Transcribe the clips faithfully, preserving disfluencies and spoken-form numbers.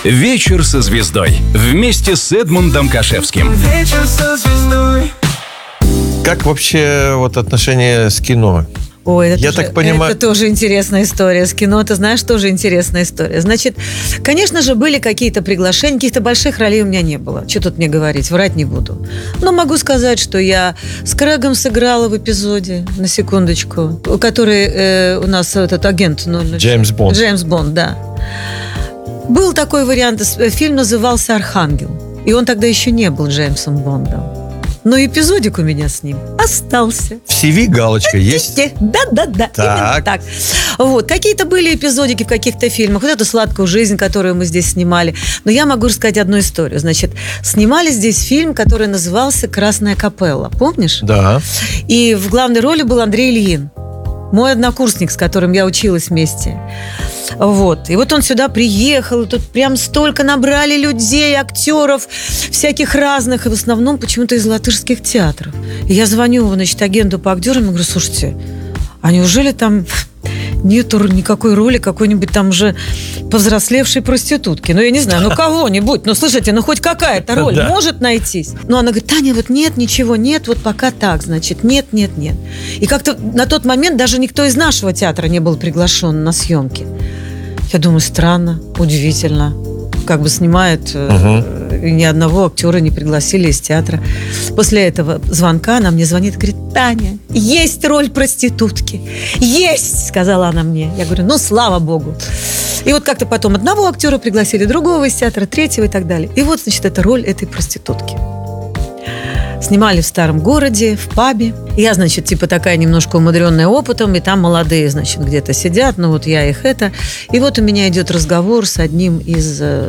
Вечер со звездой вместе с Эдмундом Кашевским. Вечер со звездой. Как вообще вот отношения с кино? Ой, это, Я тоже, так понимаю- это тоже интересная история. С кино, ты знаешь, тоже интересная история. Значит, конечно же, были какие-то приглашения, каких-то больших ролей у меня не было. Что тут мне говорить, врать не буду. Но могу сказать, что я с Крэгом сыграла в эпизоде, на секундочку, который э, у нас этот агент... Ну, Джеймс Бонд. Джеймс Бонд, да. Был такой вариант, фильм назывался «Архангел». И он тогда еще не был Джеймсом Бондом. Но эпизодик у меня с ним остался. В си ви галочка есть? Да-да-да, именно Так. так. Вот. Какие-то были эпизодики в каких-то фильмах. Вот эту «Сладкую жизнь», которую мы здесь снимали. Но я могу рассказать одну историю. Значит, снимали здесь фильм, который назывался «Красная капелла». Помнишь? Да. И в главной роли был Андрей Ильин. Мой однокурсник, с которым я училась вместе. Вот. И вот он сюда приехал, и тут прям столько набрали людей, актеров, всяких разных, и в основном почему-то из латышских театров. И я звоню, значит, агенту по актерам и говорю: слушайте, а неужели там нету никакой роли какой-нибудь там уже повзрослевшей проститутки? Ну, я не знаю, ну кого-нибудь, ну, слушайте, ну хоть какая-то роль Да. может найтись. Ну, она говорит: Таня, вот нет, ничего, нет, вот пока так, значит, нет, нет, нет. И как-то на тот момент даже никто из нашего театра не был приглашен на съемки. Я думаю, странно, удивительно. Как бы снимает, э, и ни одного актера не пригласили из театра. После этого звонка она мне звонит и говорит: Таня, есть роль проститутки. Есть, сказала она мне. Я говорю: ну, слава богу. И вот как-то потом одного актера пригласили, другого из театра, третьего и так далее. И вот, значит, эта роль этой проститутки. Снимали в старом городе, в пабе. Я, значит, типа такая немножко умудренная опытом, и там молодые, значит, где-то сидят, ну вот я их это. И вот у меня идет разговор с одним из э,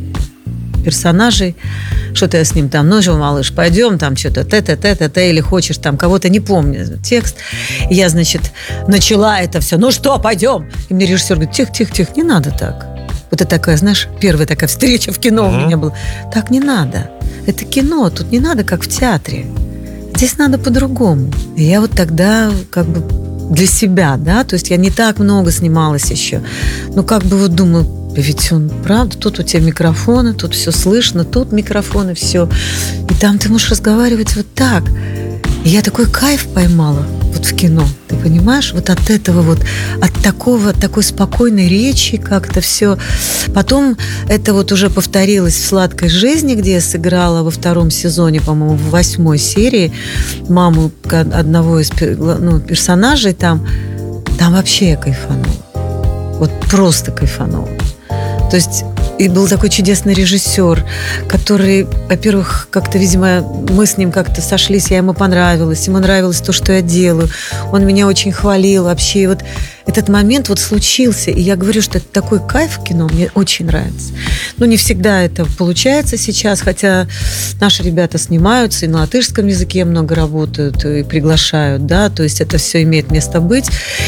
персонажей. Что-то я с ним там: ну же, малыш, пойдем, там что-то т-т-т-т-т, или хочешь там кого-то, не помню текст. И я, значит, начала это все: ну что, пойдем? И мне режиссер говорит: тихо-тихо-тихо, не надо так. Вот это такая, знаешь, первая такая встреча в кино Uh-huh. у меня была. Так не надо. Это кино, тут не надо как в театре. Здесь надо по-другому. И я вот тогда как бы для себя, да, то есть я не так много снималась еще. Но как бы вот думаю, да ведь он, правда, тут у тебя микрофоны, тут все слышно, тут микрофоны, все. И там ты можешь разговаривать вот так. И я такой кайф поймала вот в кино, ты понимаешь? Вот от этого вот, от такого, такой спокойной речи как-то все. Потом это вот уже повторилось в «Сладкой жизни», где я сыграла во втором сезоне, по-моему, в восьмой серии маму одного из ну, персонажей там. Там вообще я кайфанула. Вот просто кайфанула. То есть и был такой чудесный режиссер, который, во-первых, как-то, видимо, мы с ним как-то сошлись, я ему понравилась, ему нравилось то, что я делаю. Он меня очень хвалил вообще. И вот этот момент вот случился. И я говорю, что это такой кайф в кино, мне очень нравится. Ну, не всегда это получается сейчас, хотя наши ребята снимаются, и на латышском языке много работают, и приглашают, да, то есть это все имеет место быть.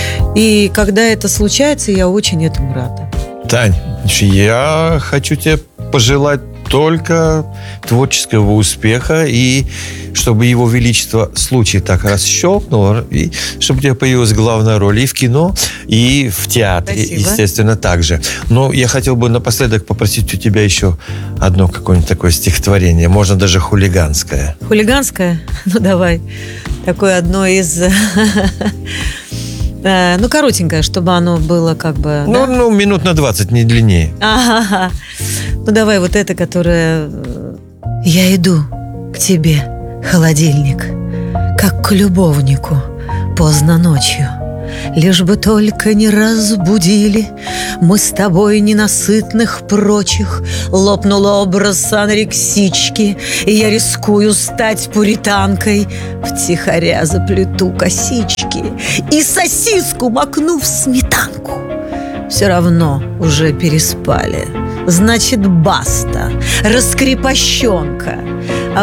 И когда это случается, я очень этому рада. Тань, я хочу тебе пожелать только творческого успеха, и чтобы Его Величество случай так расщелкнуло, и чтобы у тебя появилась главная роль и в кино, и в театре, Спасибо. естественно, также. Но я хотел бы напоследок попросить у тебя еще одно какое-нибудь такое стихотворение, можно даже хулиганское. Хулиганское? Ну, давай. Такое одно из... Ну, коротенькое, чтобы оно было как бы... Ну, да? ну, минут на двадцать, не длиннее. Ага. Ну, давай вот это, которое... Я иду к тебе, холодильник, как к любовнику поздно ночью. Лишь бы только не разбудили мы с тобой ненасытных прочих. Лопнул образ анорексички, и я рискую стать пуританкой. Втихаря заплету косички и сосиску макну в сметанку. Все равно уже переспали. Значит, баста, раскрепощенка.